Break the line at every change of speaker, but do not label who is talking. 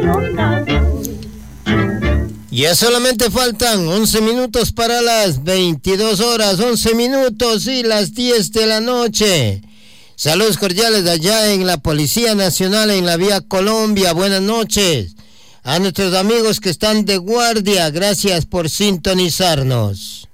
Ya solamente faltan 11 minutos para las 22 horas, 11 minutos y las 10 de la noche. Saludos cordiales de allá en la Policía Nacional en la Vía Colombia. Buenas noches a nuestros amigos que están de guardia. Gracias por sintonizarnos.